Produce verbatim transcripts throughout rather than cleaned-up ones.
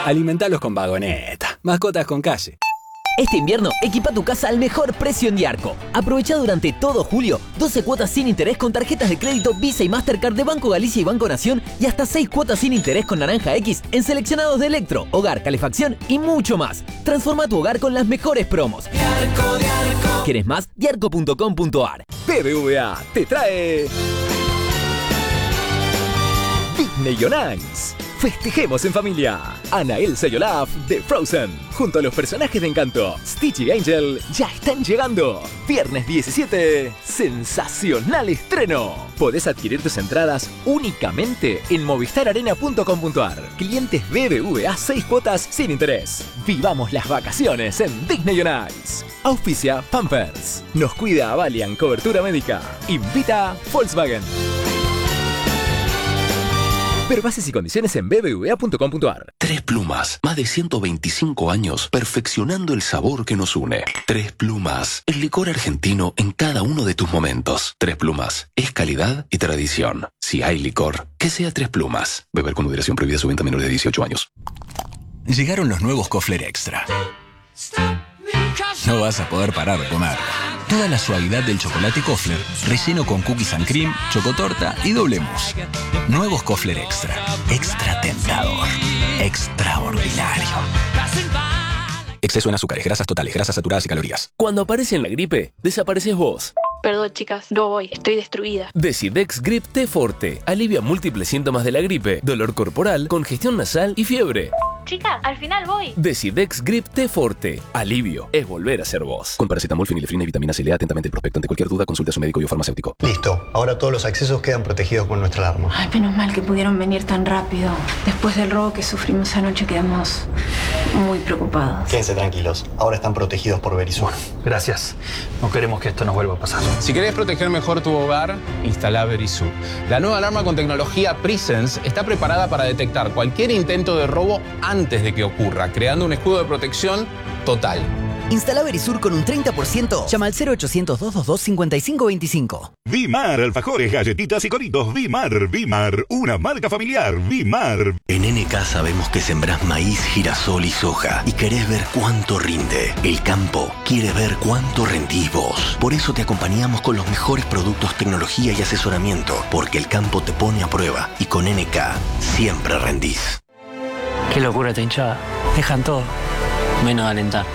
Alimentalos con Vagoneta. Mascotas con calle. Este invierno, equipa tu casa al mejor precio en Diarco. Aprovecha durante todo julio doce cuotas sin interés con tarjetas de crédito Visa y Mastercard de Banco Galicia y Banco Nación y hasta seis cuotas sin interés con Naranja X en seleccionados de electro, hogar, calefacción y mucho más. Transforma tu hogar con las mejores promos. Diarco, Diarco. ¿Quieres más? diarco punto com punto ar. B B V A te trae Disney on Ice. Festejemos en familia. Anna, Elsa y Olaf de Frozen, junto a los personajes de Encanto, Stitch y Angel, ya están llegando. Viernes diecisiete, sensacional estreno. Podés adquirir tus entradas únicamente en movistar arena punto com punto ar. Clientes B B V A, seis cuotas sin interés. Vivamos las vacaciones en Disney on Ice. Auspicia Pampers. Nos cuida Valiant Cobertura Médica. Invita Volkswagen. Ver bases y condiciones en b b v a punto com punto ar. Tres Plumas, más de ciento veinticinco años perfeccionando el sabor que nos une. Tres Plumas, el licor argentino en cada uno de tus momentos. Tres Plumas, es calidad y tradición. Si hay licor, que sea Tres Plumas. Beber con moderación, prohibida su venta a menores de dieciocho años. Llegaron los nuevos Kofler Extra. No vas a poder parar de comer. Toda la suavidad del chocolate Kofler, relleno con cookies and cream, chocotorta y doble mousse. Nuevos Kofler Extra. Extra tentador. Extraordinario. Exceso en azúcares, grasas totales, grasas saturadas y calorías. Cuando aparece en la gripe, desapareces vos. Perdón, chicas, no voy, estoy destruida. Decidex Grip T Forte alivia múltiples síntomas de la gripe, dolor corporal, congestión nasal y fiebre. Chica, al final voy. Decidex Grip T Forte. Alivio es volver a ser vos. Con paracetamol, fenilefrina y vitamina C. Lea atentamente el prospecto. Ante cualquier duda, consulte a su médico y o farmacéutico. Listo. Ahora todos los accesos quedan protegidos con nuestra alarma. Ay, menos mal que pudieron venir tan rápido. Después del robo que sufrimos anoche quedamos muy preocupados. Quédense tranquilos. Ahora están protegidos por Verisur. Gracias. No queremos que esto nos vuelva a pasar. Si querés proteger mejor tu hogar, instala Verisur. La nueva alarma con tecnología Presence está preparada para detectar cualquier intento de robo antes de que ocurra, creando un escudo de protección total. Instala Verisur con un treinta por ciento. Llama al cero ochocientos, doscientos veintidós, cincuenta y cinco veinticinco. Vimar, alfajores, galletitas y coritos. Vimar, Vimar, una marca familiar. Vimar. En N K sabemos que sembrás maíz, girasol y soja y querés ver cuánto rinde. El campo quiere ver cuánto rendís vos. Por eso te acompañamos con los mejores productos, tecnología y asesoramiento, porque el campo te pone a prueba y con N K siempre rendís. Qué locura esta hinchada. Dejan todo, menos alentar.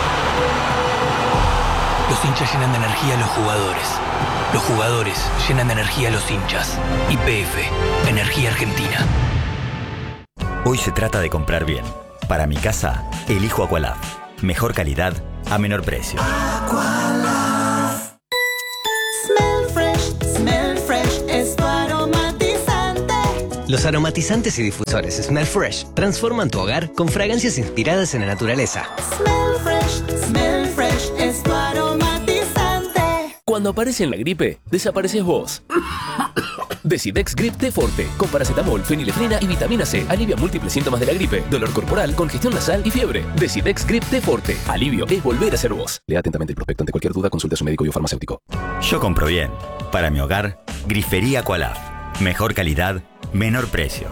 Los hinchas llenan de energía a los jugadores. Los jugadores llenan de energía a los hinchas. Y P F, Energía Argentina. Hoy se trata de comprar bien. Para mi casa, elijo Aqualab. Mejor calidad a menor precio. Aqualab. Smell fresh, smell fresh, es tu aromatizante. Los aromatizantes y difusores Smell Fresh transforman tu hogar con fragancias inspiradas en la naturaleza. Smell fresh, smell fresh, es tu aromatizante. Cuando aparece en la gripe, desapareces vos. Decidex Grip T Forte, con paracetamol, fenilefrina y vitamina C. Alivia múltiples síntomas de la gripe, dolor corporal, congestión nasal y fiebre. Decidex Grip T Forte. Alivio es volver a ser vos. Lea atentamente el prospecto. Ante cualquier duda, consulte a su médico y o farmacéutico. Yo compro bien. Para mi hogar, Grifería Aqualab. Mejor calidad, menor precio.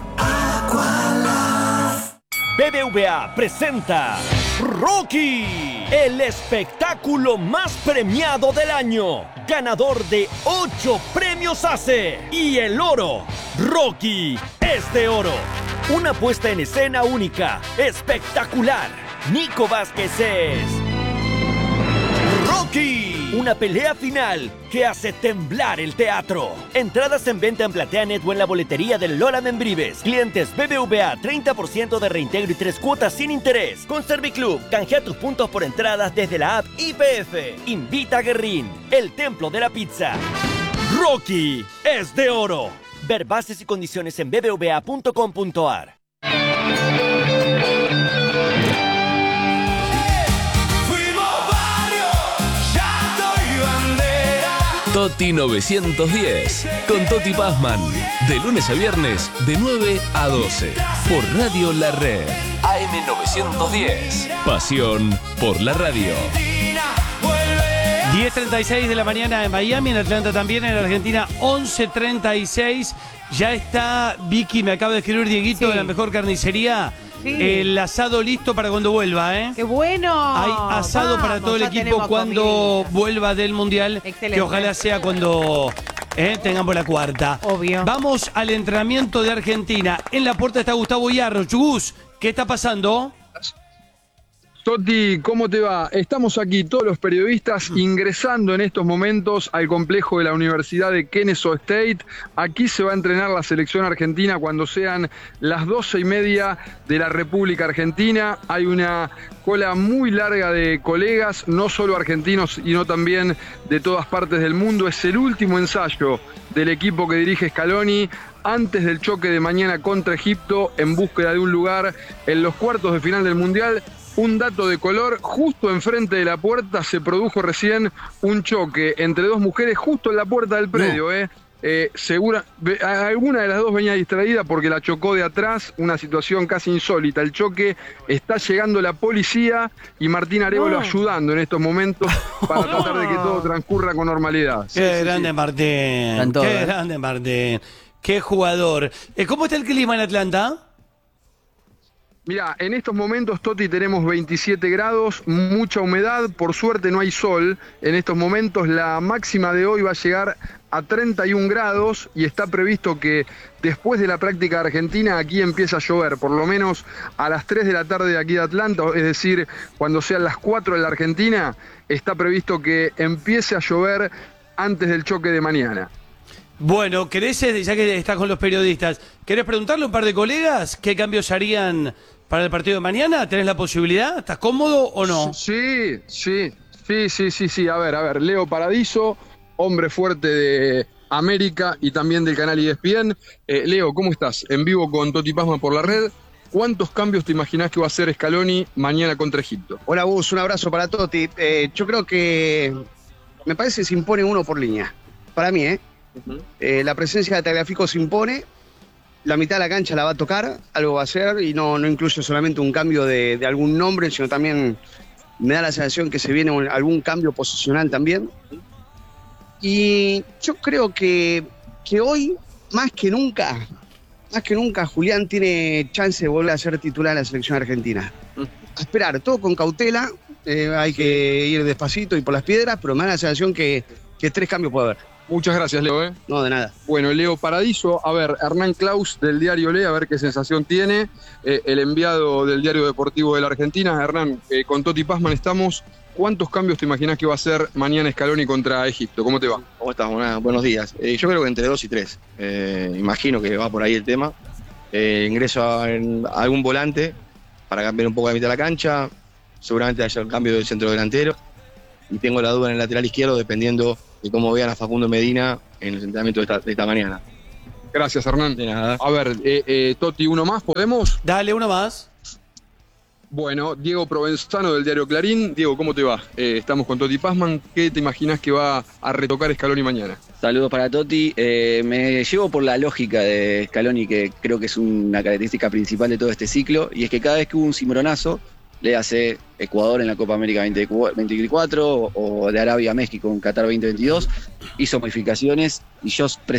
B B V A presenta Rocky, el espectáculo más premiado del año, ganador de ocho premios A C E y el oro. Rocky es de oro. Una puesta en escena única, espectacular. Nico Vázquez es Rocky. Una pelea final que hace temblar el teatro. Entradas en venta en PlateaNet o en la boletería del Lola Membrives. Clientes B B V A, treinta por ciento de reintegro y tres cuotas sin interés. Con Serviclub, canjea tus puntos por entradas desde la app I P F. Invita a Guerrín, el templo de la pizza. Rocky es de oro. Ver bases y condiciones en b b v a punto com punto ar. Toti novecientos diez, con Toti Pazman, de lunes a viernes, de nueve a doce, por Radio La Red. A M novecientos diez, pasión por la radio. diez treinta y seis de la mañana en Miami, en Atlanta también, en Argentina once treinta y seis. Ya está Vicky, me acaba de escribir Dieguito, sí, de la mejor carnicería. Sí. El asado listo para cuando vuelva, ¿eh? ¡Qué bueno! Hay asado Vamos, para todo el ya equipo tenemos cuando comidita. vuelva del Mundial. Excelente. Que ojalá sea cuando eh, tengamos la cuarta. Obvio. Vamos al entrenamiento de Argentina. En la puerta está Gustavo Hierro. Gus, ¿qué está pasando? Toti, ¿cómo te va? Estamos aquí todos los periodistas ingresando en estos momentos al complejo de la Universidad de Kennesaw State. Aquí se va a entrenar la selección argentina cuando sean las doce y media de la República Argentina. Hay una cola muy larga de colegas, no solo argentinos, sino también de todas partes del mundo. Es el último ensayo del equipo que dirige Scaloni antes del choque de mañana contra Egipto en búsqueda de un lugar en los cuartos de final del Mundial. Un dato de color, justo enfrente de la puerta se produjo recién un choque entre dos mujeres justo en la puerta del predio. No. Eh. Eh, segura, alguna de las dos venía distraída porque la chocó de atrás, una situación casi insólita. El choque, está llegando la policía y Martín Arévalo no. ayudando en estos momentos para no. tratar de que todo transcurra con normalidad. Qué sí, grande sí, sí. Martín, todo, qué eh. grande Martín, qué jugador. ¿Cómo está el clima en Atlanta? Mira, en estos momentos, Toti, tenemos veintisiete grados, mucha humedad, por suerte no hay sol. En estos momentos la máxima de hoy va a llegar a treinta y un grados y está previsto que después de la práctica argentina aquí empiece a llover, por lo menos a las tres de la tarde de aquí de Atlanta, es decir, cuando sean las cuatro de la Argentina, está previsto que empiece a llover antes del choque de mañana. Bueno, ¿querés, ya que estás con los periodistas, querés preguntarle a un par de colegas qué cambios harían para el partido de mañana? ¿Tenés la posibilidad? ¿Estás cómodo o no? Sí, sí, sí, sí, sí, sí. A ver, a ver, Leo Paradiso, hombre fuerte de América y también del canal E S P N. Eh, Leo, ¿cómo estás? En vivo con Toti Pazman por la red. ¿Cuántos cambios te imaginás que va a hacer Scaloni mañana contra Egipto? Hola, Gus, un abrazo para Toti. Eh, yo creo que me parece que se impone uno por línea. Para mí, ¿eh? Uh-huh. eh la presencia de Tagliafico se impone. La mitad de la cancha la va a tocar, algo va a hacer, y no, no incluye solamente un cambio de, de algún nombre, sino también me da la sensación que se viene un, algún cambio posicional también. Y yo creo que, que hoy, más que nunca, más que nunca, Julián tiene chance de volver a ser titular de la selección argentina. A esperar, todo con cautela, eh, hay que ir despacito y por las piedras, pero me da la sensación que, que tres cambios puede haber. Muchas gracias, Leo. ¿eh? No, de nada. Bueno, Leo Paradiso, a ver, Hernán Claus del diario Le, a ver qué sensación tiene, eh, el enviado del Diario Deportivo de la Argentina. Hernán, eh, con Toti Pazman estamos. ¿Cuántos cambios te imaginás que va a hacer mañana Scaloni contra Egipto? ¿Cómo te va? ¿Cómo estás? Buenas, buenos días. Eh, yo creo que entre dos y tres. Eh, imagino que va por ahí el tema. Eh, ingreso a, en, a algún volante para cambiar un poco la mitad de la cancha. Seguramente haya el cambio del centro delantero. Y tengo la duda en el lateral izquierdo, dependiendo de cómo vean a Facundo Medina en el entrenamiento de esta, de esta mañana. Gracias, Hernán. De nada. A ver, eh, eh, Toti, ¿uno más? ¿Podemos? Dale, uno más. Bueno, Diego Provenzano del diario Clarín. Diego, ¿cómo te va? Eh, estamos con Toti Pazman. ¿Qué te imaginas que va a retocar Scaloni mañana? Saludos para Toti. Eh, me llevo por la lógica de Scaloni, que creo que es una característica principal de todo este ciclo, y es que cada vez que hubo un cimbronazo, le hace Ecuador en la Copa América veinte veinticuatro o de Arabia a México en Qatar veinte veintidós, hizo modificaciones y yo